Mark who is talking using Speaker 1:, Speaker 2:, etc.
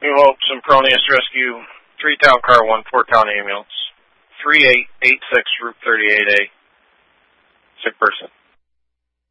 Speaker 1: New Hope, Sempronius Rescue, 3 Town Car 1, 4 Town Ambulance, 3886 Route 38A. Sick person.